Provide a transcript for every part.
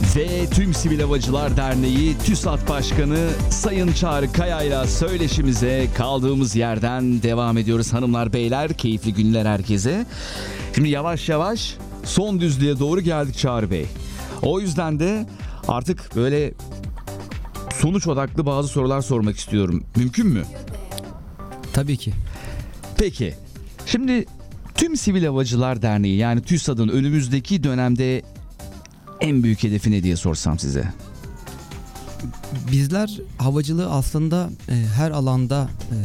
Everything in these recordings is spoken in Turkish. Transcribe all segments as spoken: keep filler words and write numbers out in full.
Ve tüm Sivil Havacılar Derneği TÜSAT Başkanı Sayın Çağrı Kaya'yla söyleşimize kaldığımız yerden devam ediyoruz. Hanımlar beyler, keyifli günler herkese. Şimdi yavaş yavaş son düzlüğe doğru geldik Çağrı Bey. O yüzden de artık böyle sonuç odaklı bazı sorular sormak istiyorum. Mümkün mü? Tabii ki. Peki. Şimdi tüm Sivil Havacılar Derneği yani TÜSAT'ın önümüzdeki dönemde en büyük hedefi ne diye sorsam size? Bizler havacılığı aslında e, her alanda e,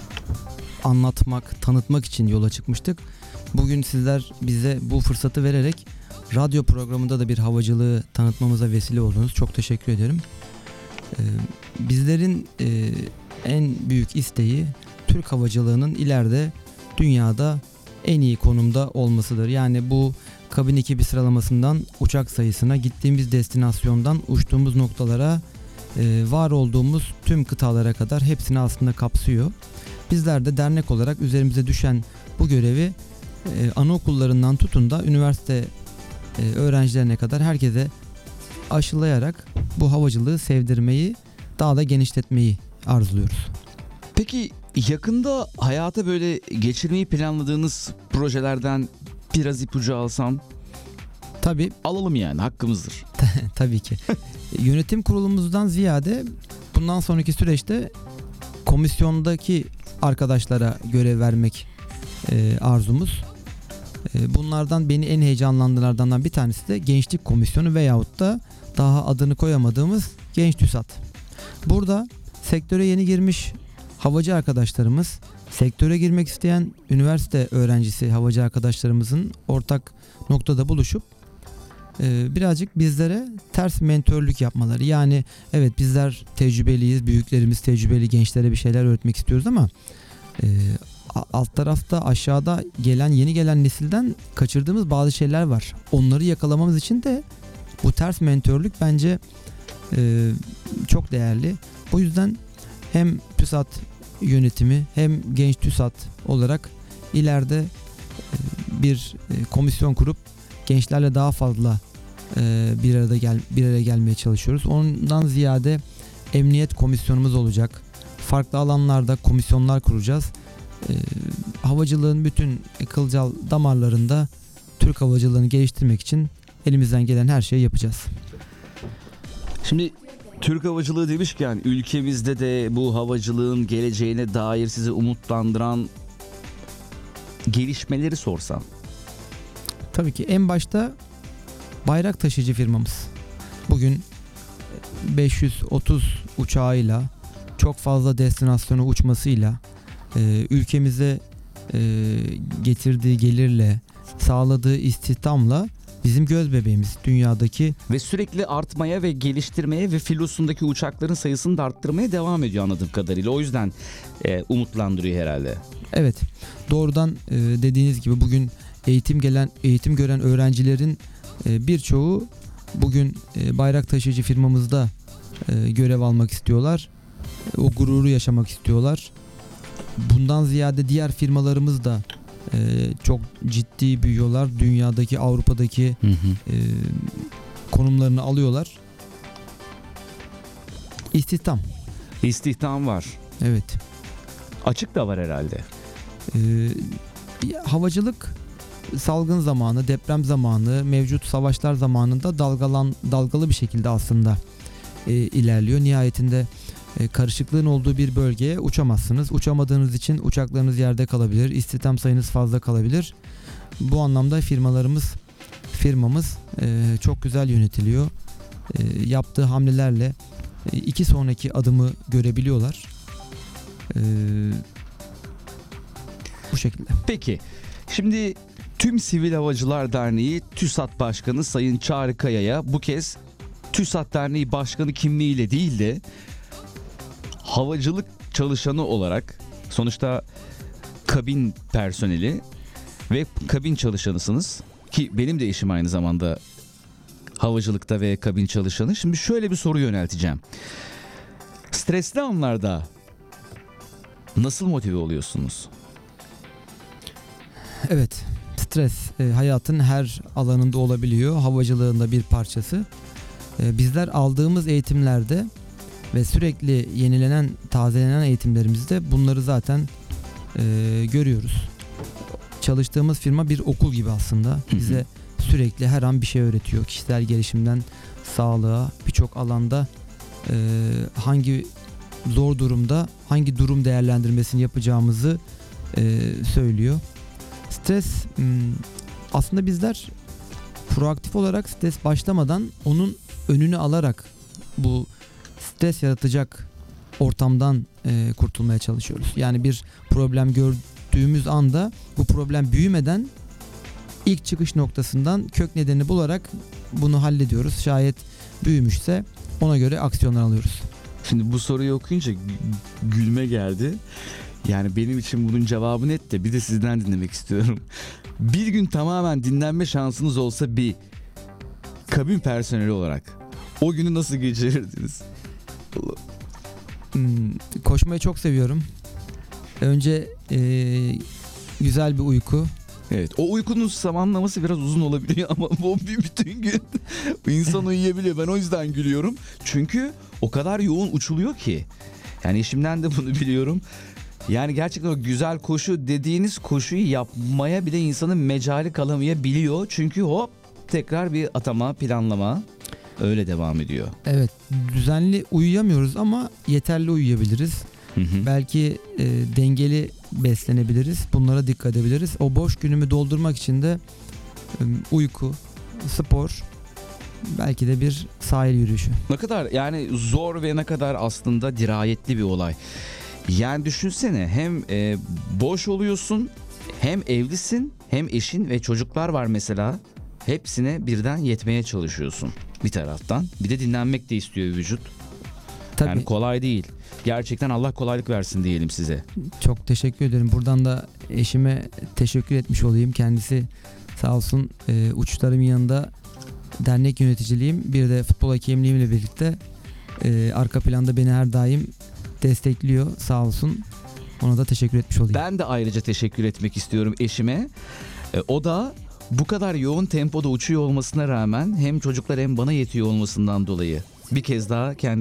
anlatmak, tanıtmak için yola çıkmıştık. Bugün sizler bize bu fırsatı vererek radyo programında da bir havacılığı tanıtmamıza vesile oldunuz. Çok teşekkür ederim. E, bizlerin e, en büyük isteği Türk havacılığının ileride dünyada en iyi konumda olmasıdır. Yani bu kabin ekibi sıralamasından uçak sayısına, gittiğimiz destinasyondan uçtuğumuz noktalara, e, var olduğumuz tüm kıtalara kadar hepsini aslında kapsıyor. Bizler de dernek olarak üzerimize düşen bu görevi e, anaokullarından tutun da üniversite e, öğrencilerine kadar herkese aşılayarak bu havacılığı sevdirmeyi, daha da genişletmeyi arzuluyoruz. Peki yakında hayata böyle geçirmeyi planladığınız projelerden biraz ipucu alsam? Tabii. Alalım yani, hakkımızdır. Tabii ki. Yönetim kurulumuzdan ziyade bundan sonraki süreçte komisyondaki arkadaşlara görev vermek e, arzumuz. E, bunlardan beni en heyecanlandıranlardan bir tanesi de Gençlik Komisyonu veyahut da daha adını koyamadığımız Genç TÜSAT. Burada sektöre yeni girmiş havacı arkadaşlarımız, sektöre girmek isteyen üniversite öğrencisi havacı arkadaşlarımızın ortak noktada buluşup e, birazcık bizlere ters mentörlük yapmaları. Yani evet, bizler tecrübeliyiz, büyüklerimiz tecrübeli, gençlere bir şeyler öğretmek istiyoruz ama e, alt tarafta, aşağıda gelen, yeni gelen nesilden kaçırdığımız bazı şeyler var. Onları yakalamamız için de bu ters mentörlük bence e, çok değerli. O yüzden hem TÜSAT yönetimi hem Genç TÜSAT olarak ileride bir komisyon kurup gençlerle daha fazla bir arada gel bir araya gelmeye çalışıyoruz. Ondan ziyade emniyet komisyonumuz olacak. Farklı alanlarda komisyonlar kuracağız. Havacılığın bütün kılcal damarlarında Türk havacılığını geliştirmek için elimizden gelen her şeyi yapacağız. Şimdi Türk havacılığı demişken ülkemizde de bu havacılığın geleceğine dair sizi umutlandıran gelişmeleri sorsam. Tabii ki en başta bayrak taşıyıcı firmamız. Bugün beş yüz otuz uçağıyla, çok fazla destinasyona uçmasıyla, e, ülkemize e, getirdiği gelirle, sağladığı istihdamla bizim göz bebeğimiz dünyadaki. Ve sürekli artmaya ve geliştirmeye ve filosundaki uçakların sayısını da arttırmaya devam ediyor anladığım kadarıyla. O yüzden e, umutlandırıyor herhalde. Evet, doğrudan e, dediğiniz gibi bugün eğitim gelen, eğitim gören öğrencilerin e, birçoğu bugün e, bayrak taşıyıcı firmamızda e, görev almak istiyorlar. E, o gururu yaşamak istiyorlar. Bundan ziyade diğer firmalarımız da e, çok ciddi büyüyorlar. Dünyadaki, Avrupa'daki hı hı. e, konumlarını alıyorlar. İstihdam. İstihdam var. Evet. Açık da var herhalde. E, havacılık salgın zamanı, deprem zamanı, mevcut savaşlar zamanında dalgalan dalgalı bir şekilde aslında e, ilerliyor. Nihayetinde e, karışıklığın olduğu bir bölgeye uçamazsınız. Uçamadığınız için uçaklarınız yerde kalabilir, istihdam sayınız fazla kalabilir. Bu anlamda firmalarımız, firmamız e, çok güzel yönetiliyor. E, yaptığı hamlelerle e, iki sonraki adımı görebiliyorlar. E, bu şekilde. Peki, şimdi tüm Sivil Havacılar Derneği TÜSAT Başkanı Sayın Çağrı Kaya'ya bu kez TÜSAT Derneği Başkanı kimliğiyle değil de havacılık çalışanı olarak, sonuçta kabin personeli ve kabin çalışanısınız ki benim de işim aynı zamanda havacılıkta ve kabin çalışanı. Şimdi şöyle bir soru yönelteceğim. Stresli anlarda nasıl motive oluyorsunuz? Evet, stres e, hayatın her alanında olabiliyor. Havacılığın da bir parçası. E, bizler aldığımız eğitimlerde ve sürekli yenilenen, tazelenen eğitimlerimizde bunları zaten e, görüyoruz. Çalıştığımız firma bir okul gibi aslında. Bize sürekli her an bir şey öğretiyor. Kişisel gelişimden sağlığa, birçok alanda e, hangi zor durumda hangi durum değerlendirmesini yapacağımızı e, söylüyor. Stres m, aslında bizler proaktif olarak stres başlamadan onun önünü alarak bu stres yaratacak ortamdan e, kurtulmaya çalışıyoruz. Yani bir problem gördüğümüz anda bu problem büyümeden ilk çıkış noktasından kök nedeni bularak bunu hallediyoruz. Şayet büyümüşse ona göre aksiyonlar alıyoruz. Şimdi bu soruyu okuyunca gü- gülme geldi. Yani benim için bunun cevabı net de bir de sizden dinlemek istiyorum. Bir gün tamamen dinlenme şansınız olsa bir kabin personeli olarak o günü nasıl geçirirdiniz? Hmm, koşmayı çok seviyorum. Önce e, güzel bir uyku. Evet, o uykunun zamanlaması biraz uzun olabiliyor ama bu bir bütün gün insan uyuyabiliyor. Ben o yüzden gülüyorum. Çünkü o kadar yoğun uçuluyor ki. Yani eşimden de bunu biliyorum. Yani gerçekten o güzel koşu dediğiniz koşuyu yapmaya bile insanın mecali kalamayabiliyor. Çünkü hop tekrar bir atama, planlama öyle devam ediyor. Evet, düzenli uyuyamıyoruz ama yeterli uyuyabiliriz. Hı hı. Belki e, dengeli beslenebiliriz. Bunlara dikkat edebiliriz. O boş günümü doldurmak için de e, uyku, spor, belki de bir sahil yürüyüşü. Ne kadar yani zor ve ne kadar aslında dirayetli bir olay. Yani düşünsene hem e, boş oluyorsun, hem evlisin, hem eşin ve çocuklar var mesela. Hepsine birden yetmeye çalışıyorsun bir taraftan. Bir de dinlenmek de istiyor vücut. Tabii. Yani kolay değil. Gerçekten Allah kolaylık versin diyelim size. Çok teşekkür ederim. Buradan da eşime teşekkür etmiş olayım. Kendisi sağ olsun e, uçuşlarımın yanında dernek yöneticiliğim, bir de futbol hakemliğimle birlikte e, arka planda beni her daim destekliyor. Sağ olsun. Ona da teşekkür etmiş olayım. Ben de ayrıca teşekkür etmek istiyorum eşime. E, o da bu kadar yoğun tempoda uçuyor olmasına rağmen hem çocuklar hem bana yetiyor olmasından dolayı bir kez daha kendi